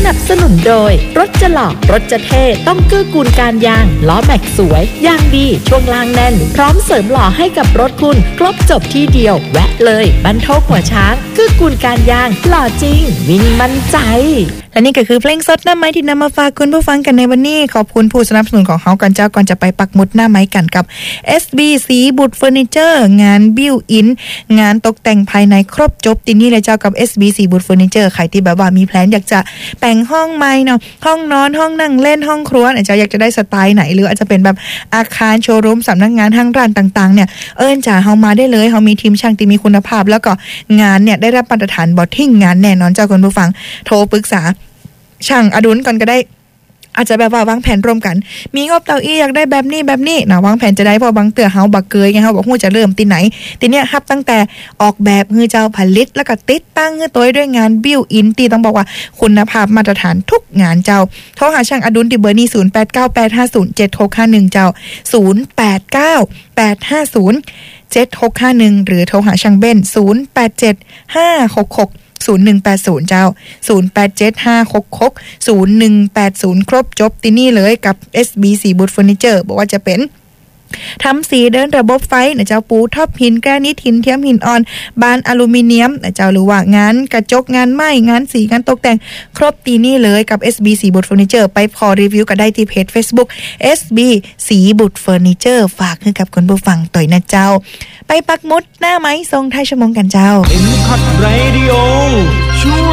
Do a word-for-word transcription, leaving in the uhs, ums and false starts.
นับสนุนโดยรถจะหล่อรถจะเท่ต้องเกื้อกูลการยางล้อแม็กสวยยางดีช่วงล่างแน่นพร้อมเสริมหล่อให้กับรถคุณครบจบที่เดียวแวะเลยบรรทุกหัวช้างเกื้อกูลการยางหล่อจริงวิ่งมั่นใจและนี่ก็คือเพลงสดหน้าไม้ที่นำมาฝากคุณผู้ฟังกันในวันนี้ขอบคุณผู้สนับสนุนของเฮากันเจ้าก่อนจะไปปักหมุดหน้าไม้กันกับ เอส บี สีบุตรเฟอร์นิเจอร์งานบิวอินงานตกแต่งภายในครบจบที่นี่เลยเจ้ากับ เอส บี สีบุตรเฟอร์นิเจอร์ใครที่แบบว่ามีแพลนอยากจะแต่งห้องใหม่เนาะห้องนอนห้องนั่งเล่นห้องครัวอาจจะอยากจะได้สไตล์ไหนหรืออาจจะเป็นแบบอาคารโชว์รูมสำนักงานห้างร้านต่างๆเนี่ยเอิ้นจ่าเฮามาได้เลยเฮามีทีมช่างที่มีคุณภาพแล้วก็งานเนี่ยได้รับมาตรฐานบอททิ้งงานแน่นอนเจ้าคุณผู้ฟังโทรปรึกษาช่างอดุลก่อนก็ได้อาจจะแบบว่าวางแผนร่วมกันมีงบเตาอี้อยากได้แบบนี้แบบนี้นะวางแผนจะได้พอบางเตือเฮาบักเกยไงเฮาบอกฮู้จะเริ่มที่ไหนทีเนี้ยฮับตั้งแต่ออกแบบฮือเจ้าผลิตแล้วก็ติดตั้งฮือตัวด้วยงานบิวอินตีต้องบอกว่าคุณภาพมาตรฐานทุกงานเจ้าโทรหาช่างอดุลที่เบอร์นี้ศูนย์ แปด เก้า แปด ห้า ศูนย์ เจ็ด หก ห้า หนึ่งเจ้าศูนย์ แปด เก้า แปด ห้า ศูนย์ เจ็ด หก ห้า หนึ่งหรือโทรหาช่างเบ้นศูนย์ แปด เจ็ด ห้า หก หกศูนย์ หนึ่ง แปด ศูนย์เจ้าศูนย์ แปด เจ็ด ห้า หก หก ศูนย์ หนึ่ง แปด ศูนย์ครบจบที่นี่เลยกับ เอส บี สีบุตรเฟอร์นิเจอร์บอกว่าจะเป็นทำสีเดินระบบไฟนะเจ้าปูท็อปหินแกรนิตหินเทียมหินอ่อนบานอลูมิเนียมนะเจ้าหรือว่างานกระจกงานไม้งานสีงานตกแต่งครบตีนี่เลยกับ เอส บี สีบุตรเฟอร์นิเจอร์ไปพอรีวิวก็ได้ที่เพจ Facebook เอส บี สีบุตรเฟอร์นิเจอร์ฝากให้กับคุณผู้ฟังต่อยนะเจ้าไปปักมุดหน้าไม้ทรงไทยชั่วโมงกันเจ้าเอ็ม คอท Radio